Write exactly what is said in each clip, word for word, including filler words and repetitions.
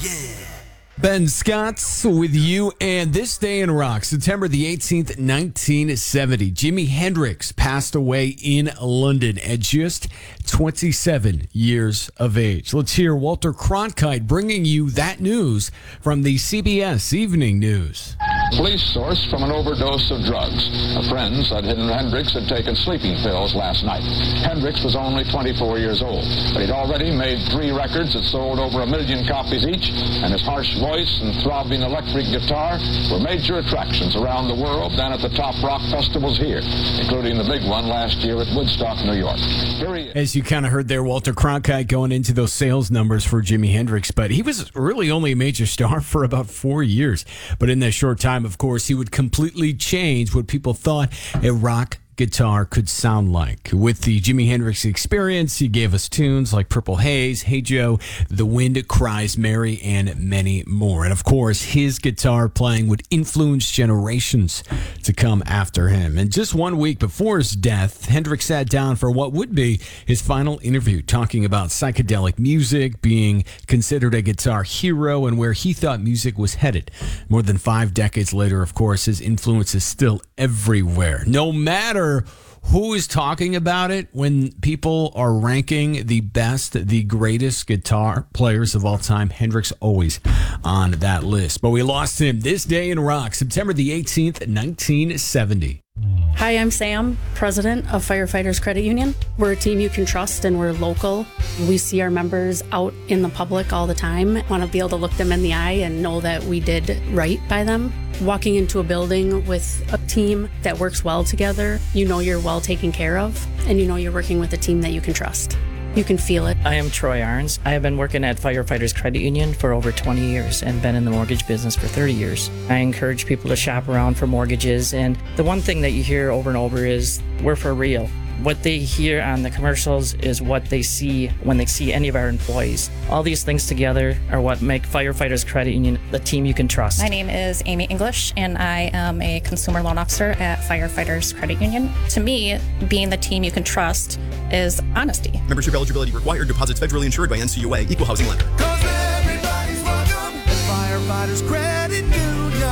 Ben Scott with you, and this day in rock, September the eighteenth, nineteen seventy. Jimi Hendrix passed away in London at just twenty-seven years of age. Let's hear Walter Cronkite bringing you that news from the C B S Evening News. Police source from an overdose of drugs. A friend said Hendrix had taken sleeping pills last night. Hendrix was only twenty-four years old, but he'd already made three records that sold over a million copies each, and his harsh voice and throbbing electric guitar were major attractions around the world and at the top rock festivals here, including the big one last year at Woodstock, New York. Here he is. As you kind of heard there, Walter Cronkite going into those sales numbers for Jimi Hendrix, but he was really only a major star for about four years. But in that short time, of course, he would completely change what people thought a rock guitar could sound like. With the Jimi Hendrix Experience, he gave us tunes like Purple Haze, Hey Joe, The Wind Cries Mary, and many more. And of course, his guitar playing would influence generations to come after him. And just one week before his death, Hendrix sat down for what would be his final interview, talking about psychedelic music, being considered a guitar hero, and where he thought music was headed. More than five decades later, of course, his influence is still everywhere. No matter who is talking about it, when people are ranking the best, the greatest guitar players of all time, Hendrix always on that list. But we lost him this day in rock, September the eighteenth, nineteen seventy. Hi, I'm Sam, president of Firefighters Credit Union. We're a team you can trust, and we're local. We see our members out in the public all the time. Want to be able to look them in the eye and know that we did right by them. Walking into a building with a team that works well together, you know you're well taken care of, and you know you're working with a team that you can trust. You can feel it. I am Troy Arns. I have been working at Firefighters Credit Union for over twenty years and been in the mortgage business for thirty years. I encourage people to shop around for mortgages, and the one thing that you hear over and over is, we're for real. What they hear on the commercials is what they see when they see any of our employees. All these things together are what make Firefighters Credit Union the team you can trust. My name is Amy English, and I am a consumer loan officer at Firefighters Credit Union. To me, being the team you can trust is honesty. Membership eligibility required. Deposits federally insured by N C U A. Equal housing lender. 'Cause everybody's welcome at Firefighters Credit Union.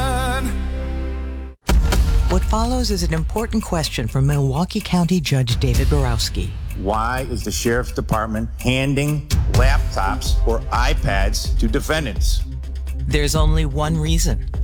What follows is an important question from Milwaukee County Judge David Borowski. Why is the Sheriff's Department handing laptops or iPads to defendants? There's only one reason.